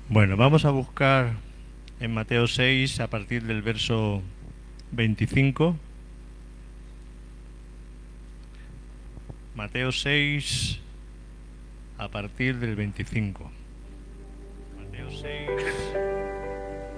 Bueno, vamos a buscar en Mateo 6 a partir del verso 25. Mateo 6 a partir del 25. Mateo 6